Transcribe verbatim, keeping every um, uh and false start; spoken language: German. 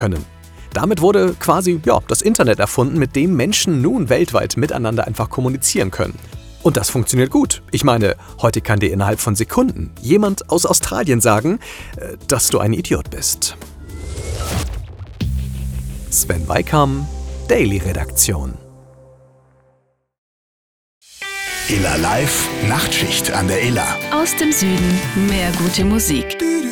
können. Damit wurde quasi ja, das Internet erfunden, mit dem Menschen nun weltweit miteinander einfach kommunizieren können. Und das funktioniert gut. Ich meine, heute kann dir innerhalb von Sekunden jemand aus Australien sagen, äh, dass du ein Idiot bist. Sven Weikam, Daily Redaktion. Illa Live, Nachtschicht an der Illa. Aus dem Süden mehr gute Musik.